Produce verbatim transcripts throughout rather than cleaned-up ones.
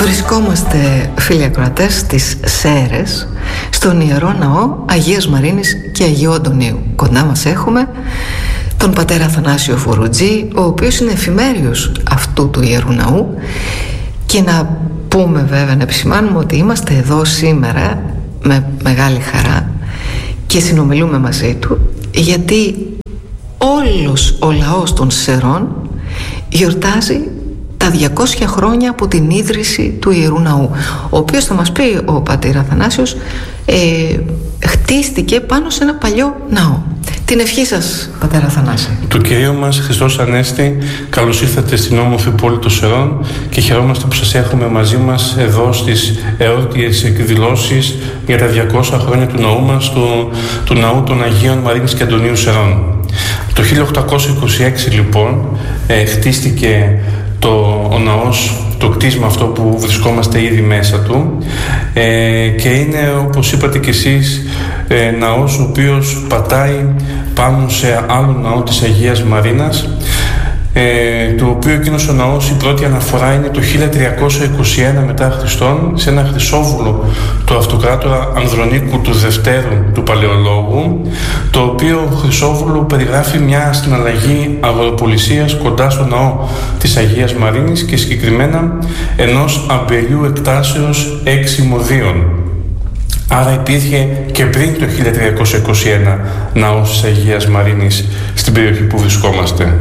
Βρισκόμαστε, φίλοι ακροατές, στις Σέρρες, στον Ιερό Ναό Αγίας Μαρίνης και Αγίου Αντωνίου. Κοντά μας έχουμε τον πατέρα Αθανάσιο Φουρουτζή, ο οποίος είναι εφημέριος αυτού του Ιερού Ναού. Και να πούμε βέβαια, να επισημάνουμε ότι είμαστε εδώ σήμερα με μεγάλη χαρά και συνομιλούμε μαζί του, γιατί όλος ο λαός των Σερών γιορτάζει τα διακόσια χρόνια από την ίδρυση του Ιερού Ναού, ο οποίος, θα μας πει ο πατήρ Αθανάσιος, ε, χτίστηκε πάνω σε ένα παλιό ναό. Την ευχή σας, πατέρα Αθανάση. Του Κυρίου μας Χριστός Ανέστη, καλώς ήρθατε στην όμορφη πόλη των Σερών και χαιρόμαστε που σας έχουμε μαζί μας εδώ στις εόρτιες εκδηλώσεις για τα διακόσια χρόνια του ναού μας, του, του ναού των Αγίων Μαρίνης και Αντωνίου Σερών. Το χίλια οκτακόσια είκοσι έξι λοιπόν ε, χτίστηκε το, ο ναός, το κτίσμα αυτό που βρισκόμαστε ήδη μέσα του, ε, και είναι, όπως είπατε κι εσείς, ε, ναός ο οποίος πατάει πάνω σε άλλο ναό της Αγίας Μαρίνας, ε, το οποίο εκείνος ο ναός, η πρώτη αναφορά είναι το χίλια τριακόσια είκοσι ένα μετά Χριστόν, σε ένα χρυσόβουλο του αυτοκράτορα Ανδρονίκου του Δευτέρου του Παλαιολόγου, το οποίο χρυσόβουλο περιγράφει μια συναλλαγή αγοροπολισίας κοντά στο ναό της Αγίας Μαρίνης και συγκεκριμένα ενός αμπελιού εκτάσεως έξι μοδίων. Άρα υπήρχε και πριν το χίλια τριακόσια είκοσι ένα ναός της Αγίας Μαρίνης στην περιοχή που βρισκόμαστε.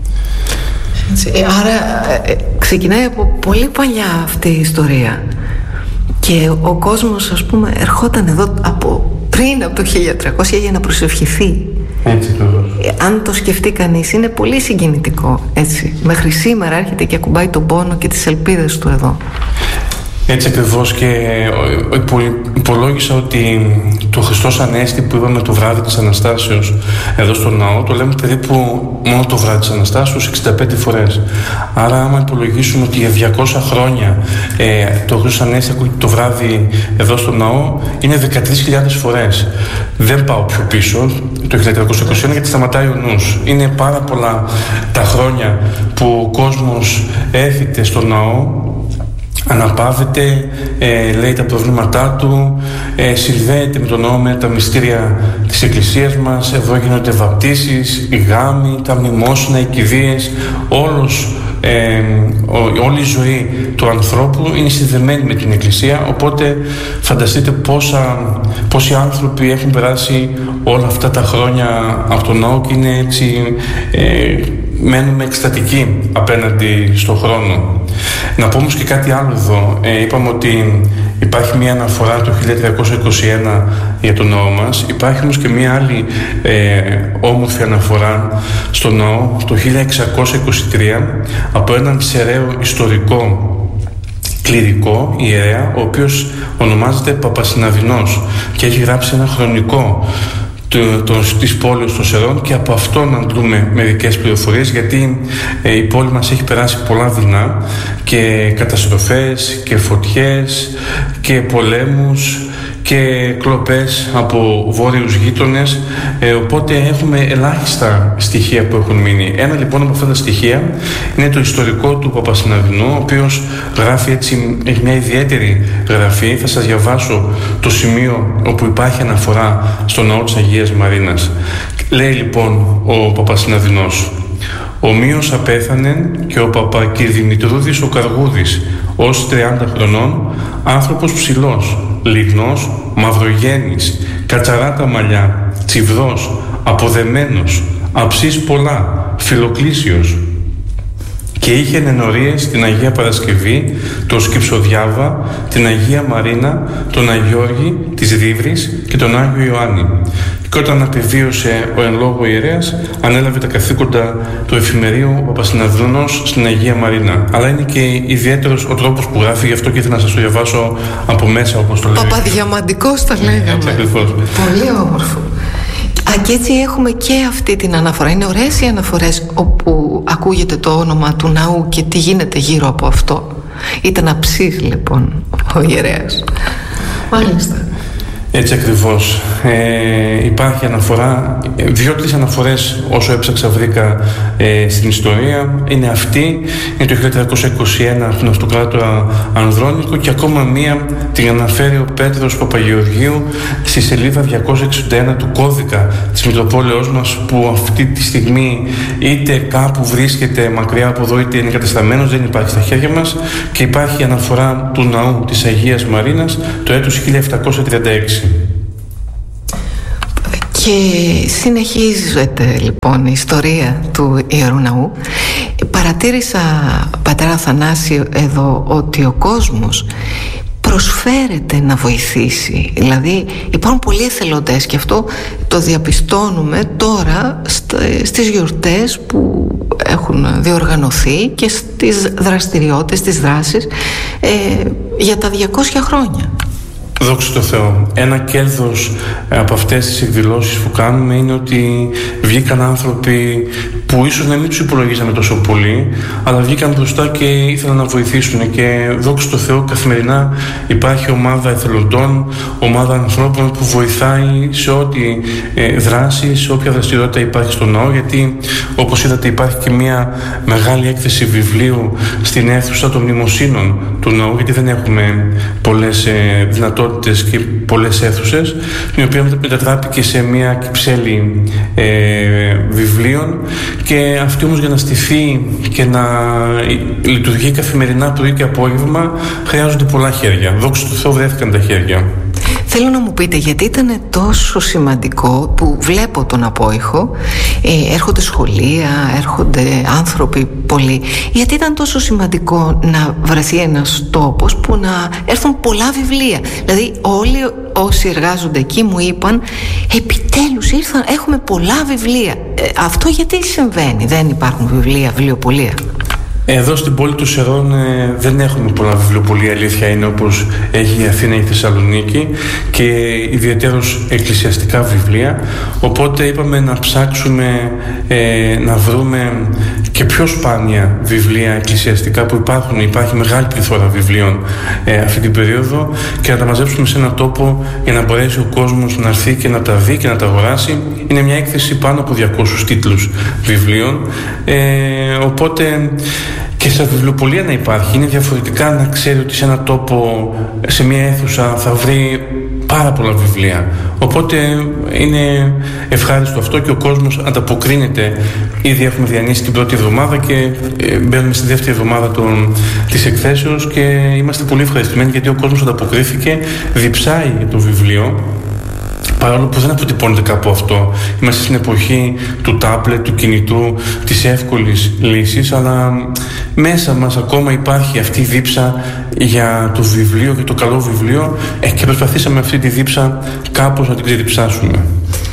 Άρα ε, ξεκινάει από πολύ παλιά αυτή η ιστορία και ο κόσμος, ας πούμε, ερχόταν εδώ από πριν από το χίλια τριακόσια για να προσευχηθεί. Έτσι το ε, αν το σκεφτεί κανείς, είναι πολύ συγκινητικό, έτσι. Μέχρι σήμερα έρχεται και ακουμπάει τον πόνο και τις ελπίδες του εδώ. Έτσι ακριβώς, και υπολόγισα ότι το Χριστός Ανέστη που είπαμε το βράδυ της Αναστάσεως εδώ στο ναό, το λέμε περίπου μόνο το βράδυ της Αναστάσεως εξήντα πέντε φορές. Άρα άμα υπολογίσουμε ότι για διακόσια χρόνια ε, το Χριστός Ανέστη ακούγεται το βράδυ εδώ στο ναό, είναι δεκατρείς χιλιάδες φορές. Δεν πάω πιο πίσω το χίλια τριακόσια είκοσι ένα γιατί σταματάει ο νους. Είναι πάρα πολλά τα χρόνια που ο κόσμος έρχεται στο ναό, αναπαύεται, ε, λέει τα προβλήματά του, ε, συνδέεται με τον ναό, με τα μυστήρια της Εκκλησίας μας. Εδώ γίνονται βαπτίσεις, οι γάμοι, τα μνημόσυνα, οι κηδείες, όλος, ε, ό, όλη η ζωή του ανθρώπου είναι συνδεμένη με την Εκκλησία, οπότε φανταστείτε πόσα, πόσοι άνθρωποι έχουν περάσει όλα αυτά τα χρόνια από τον ναό και είναι έτσι, ε, μένουμε εκστατικοί απέναντι στον χρόνο. Να πω όμως και κάτι άλλο εδώ. Ε, είπαμε ότι υπάρχει μια αναφορά το χίλια τριακόσια είκοσι ένα για τον ναό μας. Υπάρχει όμως και μια άλλη ε, όμορφη αναφορά στο ναό το χίλια εξακόσια είκοσι τρία από έναν Σεραίο ιστορικό κληρικό ιερέα, ο οποίος ονομάζεται Παπασυναδεινός και έχει γράψει ένα χρονικό της πόλης των Σερών, και από αυτό να αντλούμε μερικές πληροφορίες, γιατί ε, η πόλη μας έχει περάσει πολλά δεινά και καταστροφές και φωτιές και πολέμους και κλοπές από βόρειους γείτονες, ε, οπότε έχουμε ελάχιστα στοιχεία που έχουν μείνει. Ένα λοιπόν από αυτά τα στοιχεία είναι το ιστορικό του Παπασυναδεινού, ο οποίος γράφει έτσι, έχει μια ιδιαίτερη γραφή. Θα σας διαβάσω το σημείο όπου υπάρχει αναφορά στο ναό της Αγίας Μαρίνας. Λέει λοιπόν ο Παπασυναδεινός: «Ομοίως απέθανε και ο Παπακυρδημητρούδης ο Καργούδης, ως τριάντα χρονών, άνθρωπος ψηλός, λιγνός, μαυρογένης, κατσαρά τα μαλλιά, τσιβδός, αποδεμένος, αψής πολλά, φιλοκλήσιος, και είχε ενορίες την Αγία Παρασκευή, τον Σκυψοδιάβα, την Αγία Μαρίνα, τον Αγιώργη της Δίβρης και τον Άγιο Ιωάννη. Και όταν απεβίωσε ο εν λόγω ιερέας, ανέλαβε τα καθήκοντα του εφημερίου ο Παπασυναδεινός στην Αγία Μαρίνα». Αλλά είναι και ιδιαίτερος ο τρόπος που γράφει, γι' αυτό και ήθελα να σας το διαβάσω από μέσα, όπως το λέει. Παπαδιαμαντικός τα λέγαμε. Έτσι ακριβώς. Πολύ όμορφο. Α, και έτσι έχουμε και αυτή την αναφορά. Είναι ωραίες οι αναφορές όπου ακούγεται το όνομα του ναού και τι γίνεται γύρω από αυτό. Ήταν αψής λοιπόν ο ιερέας. Μάλιστα. Έτσι ακριβώς. Ε, υπάρχει αναφορά, δύο-τρεις αναφορές όσο έψαξα βρήκα ε, στην ιστορία. Είναι αυτή, είναι το χίλια τετρακόσια είκοσι ένα από τον Αυτοκράτορα Ανδρώνικο, και ακόμα μία την αναφέρει ο Πέτρος Παπαγεωργίου στη σελίδα διακόσια εξήντα ένα του κώδικα της Μητροπόλεως μας, που αυτή τη στιγμή είτε κάπου βρίσκεται μακριά από εδώ είτε είναι εγκατεσταμένος, δεν υπάρχει στα χέρια μας, και υπάρχει αναφορά του ναού της Αγίας Μαρίνας το έτος χίλια επτακόσια τριάντα έξι. Και συνεχίζεται λοιπόν η ιστορία του Ιερού Ναού. Παρατήρησα, πατέρα Αθανάση, εδώ ότι ο κόσμος προσφέρεται να βοηθήσει. Δηλαδή υπάρχουν πολλοί εθελοντές, και αυτό το διαπιστώνουμε τώρα στις γιορτές που έχουν διοργανωθεί και στις δραστηριότητες, στις δράσεις ε, για τα διακόσια χρόνια. Δόξα τω Θεώ. Ένα κέρδος από αυτές τις εκδηλώσεις που κάνουμε είναι ότι βγήκαν άνθρωποι που ίσως να μην τους υπολογίζαμε τόσο πολύ, αλλά βγήκαν μπροστά και ήθελαν να βοηθήσουν. Και δόξα τω Θεώ, καθημερινά υπάρχει ομάδα εθελοντών, ομάδα ανθρώπων που βοηθάει σε ό,τι ε, δράση, σε όποια δραστηριότητα υπάρχει στο ναό. Γιατί όπως είδατε, υπάρχει και μια μεγάλη έκθεση βιβλίου στην αίθουσα των μνημοσύνων του ναού, γιατί δεν έχουμε πολλές ε, δυνατότητες και πολλές αίθουσες, η οποία μετατράπηκε σε μια κυψέλη ε, βιβλίων, και αυτή όμως για να στηθεί και να λειτουργεί καθημερινά πρωί και απόγευμα χρειάζονται πολλά χέρια. Δόξα τω Θεώ, βρέθηκαν τα χέρια. Θέλω να μου πείτε, γιατί ήταν τόσο σημαντικό, που βλέπω τον απόϊχο, ε, έρχονται σχολεία, έρχονται άνθρωποι πολλοί, γιατί ήταν τόσο σημαντικό να βρεθεί ένας τόπος που να έρθουν πολλά βιβλία. Δηλαδή όλοι όσοι εργάζονται εκεί μου είπαν, επιτέλους ήρθαν, έχουμε πολλά βιβλία. Ε, αυτό γιατί συμβαίνει? Δεν υπάρχουν βιβλία, βιβλιοπωλεία? Εδώ στην πόλη του Σερών ε, δεν έχουμε πολλά βιβλιοπωλεία, αλήθεια είναι, όπως έχει η Αθήνα ή η Θεσσαλονίκη, και ιδιαίτερως εκκλησιαστικά βιβλία. Οπότε είπαμε να ψάξουμε ε, να βρούμε και πιο σπάνια βιβλία εκκλησιαστικά που υπάρχουν. Υπάρχει μεγάλη πληθώρα βιβλίων ε, αυτή την περίοδο, και να τα μαζέψουμε σε έναν τόπο για να μπορέσει ο κόσμος να έρθει και να τα δει και να τα αγοράσει. Είναι μια έκθεση πάνω από διακόσιους τίτλους βιβλίων. Ε, οπότε και στα βιβλιοπωλεία να υπάρχει. Είναι διαφορετικά να ξέρει ότι σε ένα τόπο, σε μια αίθουσα θα βρει πάρα πολλά βιβλία. Οπότε είναι ευχάριστο αυτό, και ο κόσμος ανταποκρίνεται. Ήδη έχουμε διανύσει την πρώτη εβδομάδα και μπαίνουμε στη δεύτερη εβδομάδα των, της εκθέσεως, και είμαστε πολύ ευχαριστημένοι γιατί ο κόσμος ανταποκρίθηκε, διψάει για το βιβλίο. Παρόλο που δεν αποτυπώνεται κάπου αυτό. Είμαστε στην εποχή του τάμπλετ, του κινητού, της εύκολης λύσης, αλλά μέσα μας ακόμα υπάρχει αυτή η δίψα για το βιβλίο και το καλό βιβλίο, ε, και προσπαθήσαμε αυτή τη δίψα κάπως να την ξεδιψάσουμε.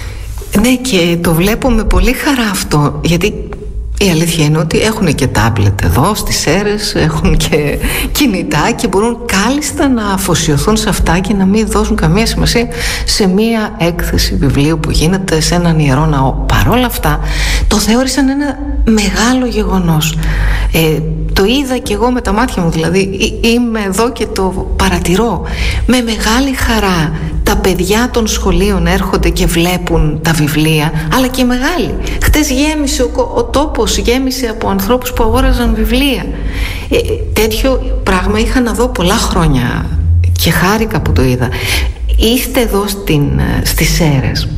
Ναι, και το βλέπω με πολύ χαρά αυτό, γιατί η αλήθεια είναι ότι έχουν και τάμπλετ εδώ στις Σέρρες, έχουν και κινητά, και μπορούν κάλλιστα να αφοσιωθούν σε αυτά και να μην δώσουν καμία σημασία σε μία έκθεση βιβλίου που γίνεται σε έναν ιερό ναό. Παρ' όλα αυτά το θεώρησαν ένα μεγάλο γεγονός. Ε, το είδα και εγώ με τα μάτια μου, δηλαδή είμαι εδώ και το παρατηρώ με μεγάλη χαρά. Τα παιδιά των σχολείων έρχονται και βλέπουν τα βιβλία, αλλά και οι μεγάλοι. Χτες γέμισε ο, ο τόπος, γέμισε από ανθρώπους που αγόραζαν βιβλία. Ε, τέτοιο πράγμα είχα να δω πολλά χρόνια και χάρηκα που το είδα. Είστε εδώ στην, στις Σέρρες,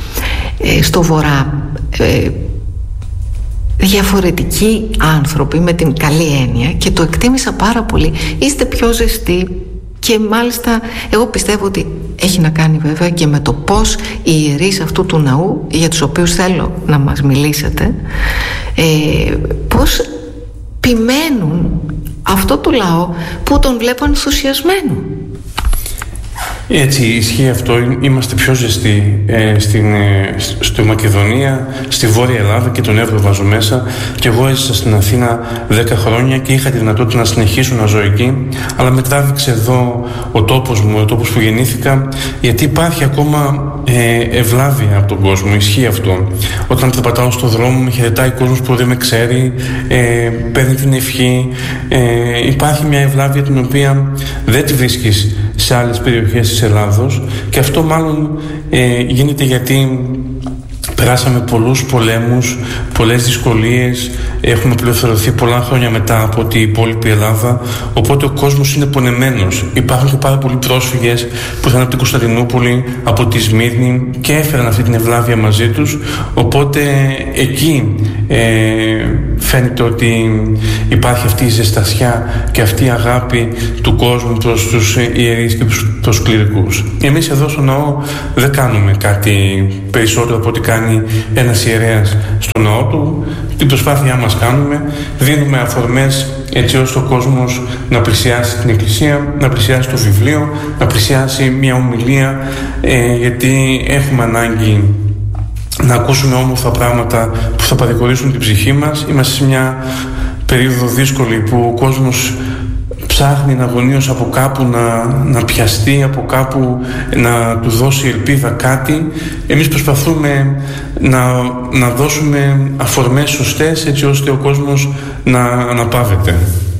ε, στο βορρά, ε, διαφορετικοί άνθρωποι με την καλή έννοια, και το εκτίμησα πάρα πολύ. Είστε πιο ζεστοί, και μάλιστα εγώ πιστεύω ότι έχει να κάνει βέβαια και με το πώς οι ιερείς αυτού του ναού, για τους οποίους θέλω να μας μιλήσετε, ε, πώς ποιμένουν αυτό το λαό που τον βλέπω ενθουσιασμένο. Έτσι ισχύει αυτό. Είμαστε πιο ζεστοί ε, στην, ε, στη Μακεδονία, στη Βόρεια Ελλάδα, και τον Εύρο βάζω μέσα. Και εγώ έζησα στην Αθήνα δέκα χρόνια και είχα τη δυνατότητα να συνεχίσω να ζω εκεί, αλλά με τράβηξε εδώ ο τόπος μου, ο τόπος που γεννήθηκα, γιατί υπάρχει ακόμα ε, ευλάβεια από τον κόσμο. Ισχύει αυτό. Όταν περπατάω στον δρόμο, με χαιρετάει κόσμος που δεν με ξέρει, ε, παίρνει την ευχή. Ε, υπάρχει μια ευλάβεια την οποία δεν τη βρίσκεις σε άλλες περιοχές της Ελλάδος, και αυτό μάλλον ε, γίνεται γιατί περάσαμε πολλούς πολέμους, πολλές δυσκολίες, έχουμε πληροφορηθεί πολλά χρόνια μετά από την υπόλοιπη Ελλάδα, οπότε ο κόσμος είναι πονεμένος. Υπάρχουν και πάρα πολλοί πρόσφυγες που ήρθαν από την Κωνσταντινούπολη, από τη Σμύρνη, και έφεραν αυτή την ευλάβεια μαζί τους, οπότε εκεί ε, φαίνεται ότι υπάρχει αυτή η ζεστασιά και αυτή η αγάπη του κόσμου προς τους ιερείς και προς κληρικούς. Εμείς εδώ στο ναό δεν κάνουμε κάτι περισσότερο από ό,τι κάνει ένας ιερέας στο ναό του. Την προσπάθειά μας κάνουμε, δίνουμε αφορμές έτσι ώστε ο κόσμος να πλησιάσει την εκκλησία, να πλησιάσει το βιβλίο, να πλησιάσει μια ομιλία, ε, γιατί έχουμε ανάγκη να ακούσουμε όμορφα πράγματα που θα παρηγορήσουν την ψυχή μας. Είμαστε σε μια περίοδο δύσκολη που ο κόσμος ψάχνει να αγωνίως από κάπου να, να πιαστεί, από κάπου να του δώσει ελπίδα κάτι. Εμείς προσπαθούμε να, να δώσουμε αφορμές σωστές έτσι ώστε ο κόσμος να αναπαύεται.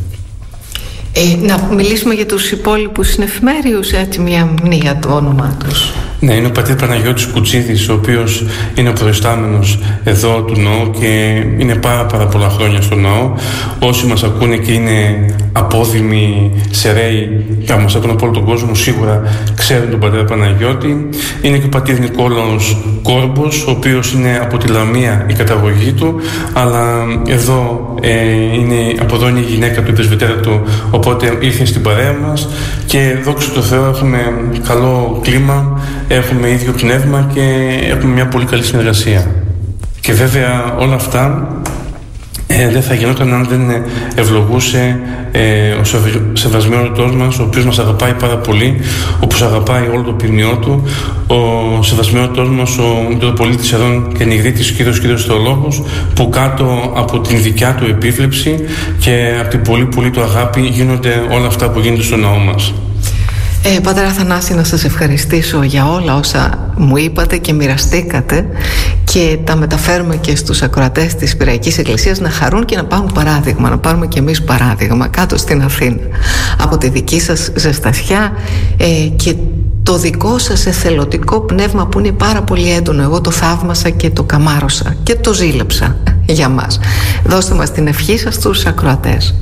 Ε, να μιλήσουμε για τους υπόλοιπους συνεφημέριους, έτσι μια μνήα το όνομά τους. Ναι, είναι ο πατήρ Παναγιώτης Κουτσίδης, ο οποίος είναι ο προϊστάμενος εδώ του ναού και είναι πάρα πάρα πολλά χρόνια στο ναό. Όσοι μας ακούνε και είναι απόδημοι σεραίοι και μας ακούνε από όλο τον κόσμο, σίγουρα ξέρουν τον πατέρα Παναγιώτη. Είναι και ο πατήρ Νικόλαος Κόρμπος, ο οποίος είναι από τη Λαμία η καταγωγή του, αλλά εδώ ε, είναι, από εδώ είναι η γυναίκα του, η πρεσβυτέρα του, οπότε ήρθε στην παρέα μας και δόξα τω Θεώ έχουμε καλό κλίμα, έχουμε ίδιο πνεύμα και έχουμε μια πολύ καλή συνεργασία. Και βέβαια όλα αυτά ε, δεν θα γινόταν αν δεν ευλογούσε ε, ο Σεβασμιότατός μας, ο οποίος μας αγαπάει πάρα πολύ, όπως αγαπάει όλο το ποιμνιό του, ο Σεβασμιότατός μας, ο Μητροπολίτης Ερών και Νιγρίτης, ο κύριος κύριος Θεολόγος, που κάτω από την δικιά του επίβλεψη και από την πολύ πολύ του αγάπη γίνονται όλα αυτά που γίνονται στο ναό μας. Ε, Πατέρα Θανάση, να σας ευχαριστήσω για όλα όσα μου είπατε και μοιραστήκατε, και τα μεταφέρουμε και στους ακροατές της Πειραϊκής Εκκλησίας να χαρούν και να πάρουν παράδειγμα, να πάρουμε και εμείς παράδειγμα κάτω στην Αθήνα από τη δική σας ζεστασιά ε, και το δικό σας εθελωτικό πνεύμα που είναι πάρα πολύ έντονο. Εγώ το θαύμασα και το καμάρωσα και το ζήλεψα για μας. Δώστε μας την ευχή σας στους ακροατές.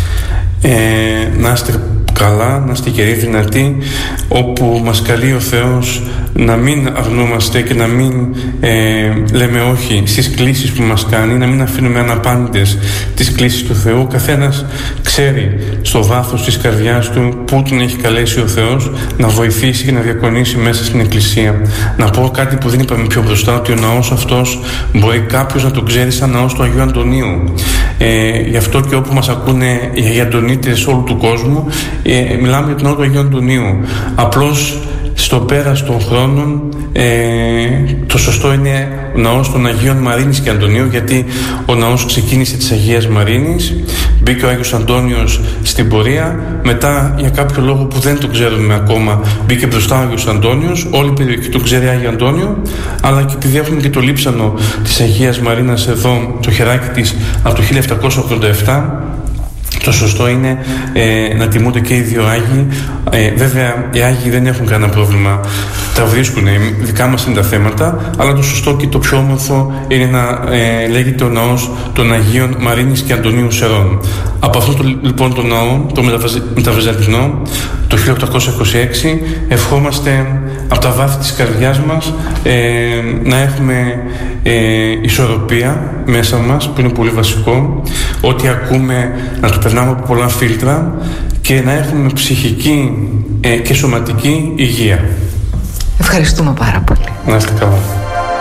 Ε, να είστε καλά, να είστε καιροί δυνατοί, όπου μας καλεί ο Θεός να μην αρνούμαστε και να μην ε, λέμε όχι στις κλήσεις που μας κάνει, να μην αφήνουμε αναπάντητες τις κλήσεις του Θεού. Καθένας ξέρει στο βάθος της καρδιάς του πού τον έχει καλέσει ο Θεός να βοηθήσει και να διακονήσει μέσα στην Εκκλησία. Να πω κάτι που δεν είπαμε πιο μπροστά, ότι ο ναός αυτός μπορεί κάποιος να τον ξέρει σαν ναός του Αγίου Αντωνίου. Ε, γι' αυτό και όπου μας ακούνε οι Αγίοι Αντωνίτες όλου του κόσμου, ε, μιλάμε για τον ναό του Αγίου Αντωνίου. Απλώς στο πέρας των χρόνων ε, το σωστό είναι ο ναός των Αγίων Μαρίνης και Αντωνίου, γιατί ο ναός ξεκίνησε της Αγίας Μαρίνης, μπήκε ο Άγιος Αντώνιος στην πορεία, μετά για κάποιο λόγο που δεν το ξέρουμε ακόμα μπήκε μπροστά ο Άγιος Αντώνιος, όλη η περιοχή το ξέρει Άγιο Αντώνιο, αλλά και επειδή έχουμε και το λείψανο της Αγίας Μαρίνας εδώ, το χεράκι της από το χίλια επτακόσια ογδόντα επτά, το σωστό είναι ε, να τιμούνται και οι δύο Άγιοι. Ε, βέβαια, οι Άγιοι δεν έχουν κανένα πρόβλημα. Τα βρίσκουν, δικά μας είναι τα θέματα. Αλλά το σωστό και το πιο όμορφο είναι να ε, λέγεται ο ναός των Αγίων Μαρίνης και Αντωνίου Σερών. Από αυτό το, λοιπόν το ναό, το μεταβυζαντινό, το χίλια οκτακόσια είκοσι έξι, ευχόμαστε από τα βάθη της καρδιάς μας ε, να έχουμε ε, ισορροπία μέσα μας, που είναι πολύ βασικό. Ό,τι ακούμε να το περνάμε από πολλά φίλτρα και να έχουμε ψυχική ε, και σωματική υγεία. Ευχαριστούμε πάρα πολύ. Να είστε καλά.